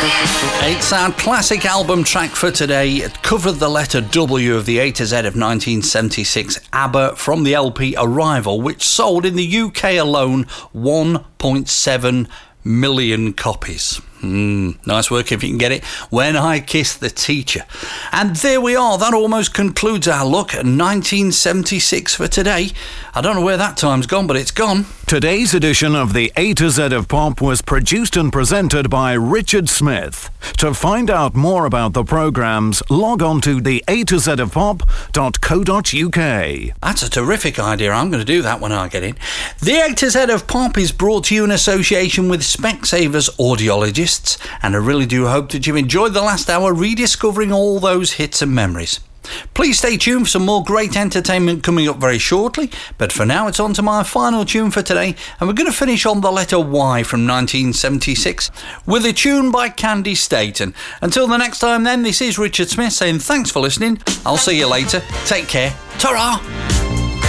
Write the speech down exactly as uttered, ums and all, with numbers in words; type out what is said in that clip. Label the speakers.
Speaker 1: It's our classic album track for today. It covered the letter W of the A to Z of nineteen seventy-six, ABBA, from the L P Arrival, which sold in the U K alone one point seven million copies. Mm, nice work if you can get it. When I Kissed the Teacher. And there we are. That almost concludes our look at nineteen seventy-six for today. I don't know where that time's gone, but it's gone.
Speaker 2: Today's edition of the A to Z of Pop was produced and presented by Richard Smith. To find out more about the programmes, log on to the a to z of pop dot co dot uk.
Speaker 1: That's a terrific idea. I'm going to do that when I get in. The A to Z of Pop is brought to you in association with Specsavers Audiologists, and I really do hope that you've enjoyed the last hour rediscovering all those hits and memories. Please stay tuned for some more great entertainment coming up very shortly, but for now it's on to my final tune for today, and we're going to finish on the letter Y from nineteen seventy-six with a tune by Candy Staten. Until the next time then, this is Richard Smith saying thanks for listening. I'll see you later. Take care. Ta-ra!